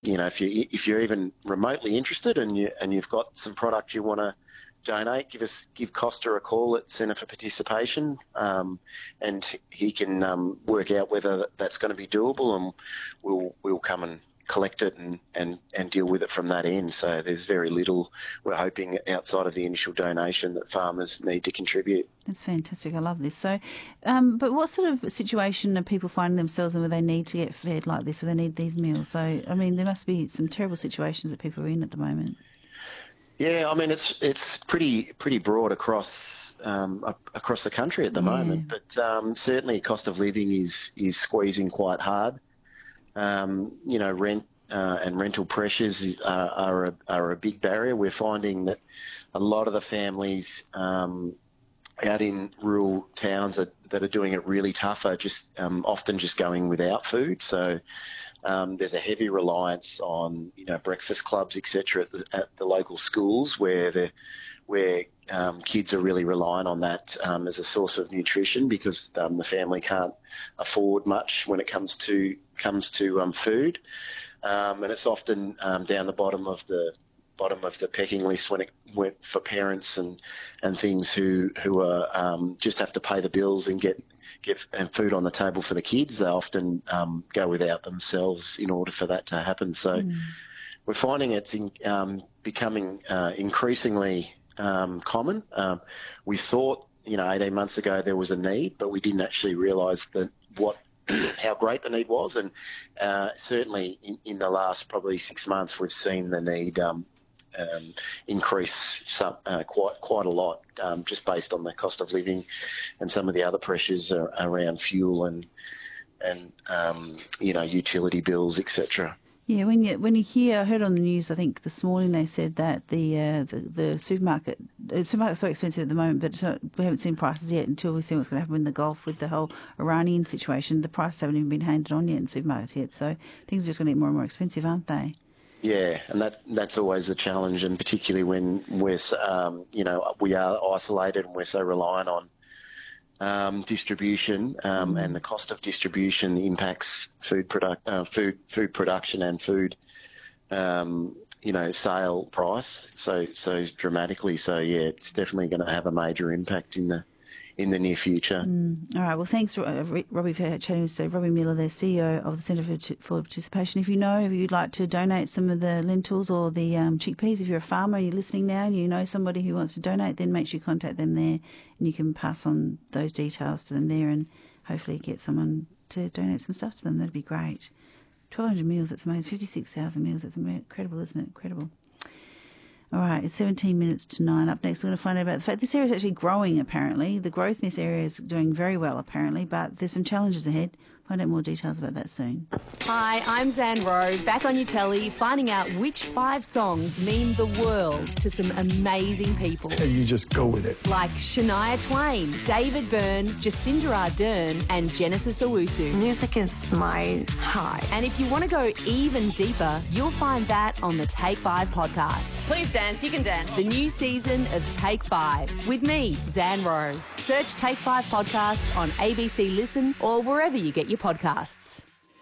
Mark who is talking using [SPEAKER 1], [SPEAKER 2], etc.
[SPEAKER 1] if you're even remotely interested and you've got some product you want to donate, give Costa a call at Centre for Participation, and he can work out whether that's going to be doable, and we'll come and collect it and deal with it from that end. So there's very little, we're hoping, outside of the initial donation that farmers need to contribute.
[SPEAKER 2] That's fantastic. I love this. So, but what sort of situation are people finding themselves in where they need to get fed like this, where they need these meals? So, I mean, there must be some terrible situations that people are in at the moment.
[SPEAKER 1] Yeah, I mean, it's pretty broad across the country at the moment, but certainly cost of living is squeezing quite hard. Rent and rental pressures are a big barrier. We're finding that a lot of the families out in rural towns that are doing it really tough are just often just going without food. So there's a heavy reliance on breakfast clubs, etc. at the local schools where kids are really relying on that as a source of nutrition, because the family can't afford much when it comes to food, and it's often down the bottom of the pecking list when it went for parents and things who are just have to pay the bills and get food on the table for the kids. They often go without themselves in order for that to happen. So we're finding it's becoming increasingly common. We thought 18 months ago there was a need, but we didn't actually realise that how great the need was, and certainly in the last probably 6 months we've seen the need increase quite a lot, just based on the cost of living and some of the other pressures around fuel and utility bills, etc.
[SPEAKER 2] Yeah, when you hear, I heard on the news, I think this morning they said that the supermarket's so expensive at the moment, but we haven't seen prices yet until we see what's going to happen in the Gulf with the whole Iranian situation. The prices haven't even been handed on yet in supermarkets yet, so things are just going to get more and more expensive, aren't they?
[SPEAKER 1] Yeah, and that's always the challenge, and particularly when we're we are isolated and we're so reliant on distribution, and the cost of distribution impacts food production and food sale price so dramatically. So yeah, it's definitely going to have a major impact in the near future.
[SPEAKER 2] All right. Well, thanks, Robbie, for chatting with us. Robbie Miller, the CEO of the Centre for Participation. If you'd like to donate some of the lentils or the chickpeas, if you're a farmer, you're listening now and you know somebody who wants to donate, then make sure you contact them there and you can pass on those details to them there and hopefully get someone to donate some stuff to them. That'd be great. 1,200 meals, that's amazing. 56,000 meals, that's incredible, isn't it? Incredible. All right, it's 17 minutes to 9. Up next, we're going to find out about the fact this area is actually growing, apparently. The growth in this area is doing very well, apparently, but there's some challenges ahead. Find out more details about that soon.
[SPEAKER 3] Hi, I'm Zan Rowe, back on your telly, finding out which 5 songs mean the world to some amazing people.
[SPEAKER 4] You just go with it.
[SPEAKER 3] Like Shania Twain, David Byrne, Jacinda Ardern and Genesis Owusu.
[SPEAKER 5] Music is my high.
[SPEAKER 3] And if you want to go even deeper, you'll find that on the Take 5 podcast.
[SPEAKER 6] Please dance, you can dance.
[SPEAKER 3] The new season of Take 5 with me, Zan Rowe. Search Take 5 podcast on ABC Listen or wherever you get your podcasts.